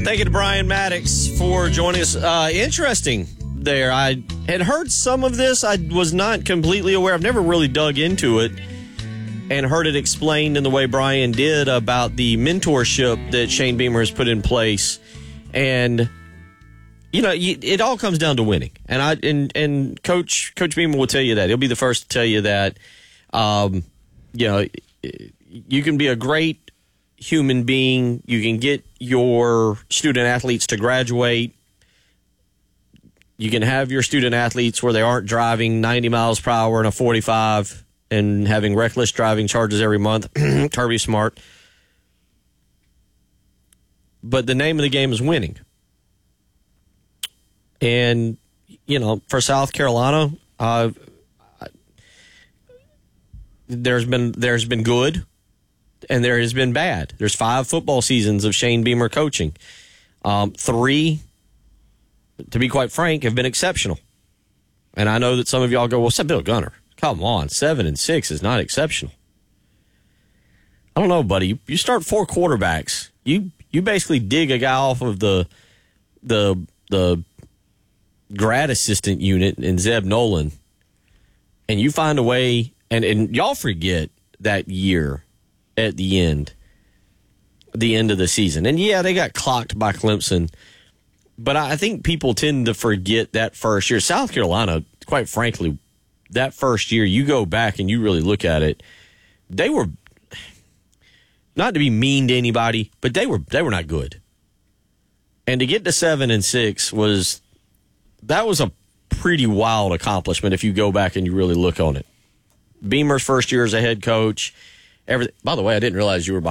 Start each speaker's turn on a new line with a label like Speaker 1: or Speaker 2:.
Speaker 1: Thank you to Brian Maddox for joining us. Interesting there. I had heard some of this. I was not completely aware. I've never really dug into it and heard it explained in the way Brian did about the mentorship that Shane Beamer has put in place. And, you know, it all comes down to winning. And Coach Beamer will tell you that. He'll be the first to tell you that, you know, you can be a great human being. You can get your student athletes to graduate. You can have your student athletes where they aren't driving 90 miles per hour in a 45 and having reckless driving charges every month. Kirby Smart. But the name of the game is winning. And, you know, for South Carolina, there's been good and there has been bad. There's 5 football seasons of Shane Beamer coaching. 3, to be quite frank, have been exceptional. And I know that some of y'all go, well, Bill Gunner, come on, 7-6 is not exceptional. I don't know, buddy. You start 4 quarterbacks. You basically dig a guy off of the grad assistant unit in Zeb Nolan, and you find a way, and y'all forget that year at the end of the season. And yeah, they got clocked by Clemson, but I think people tend to forget that first year. South Carolina, quite frankly, that first year, you go back and you really look at it, they were, not to be mean to anybody, but they were not good. And to get to 7-6 was a pretty wild accomplishment if you go back and you really look on it. Beamer's first year as a head coach. By the way, I didn't realize you were behind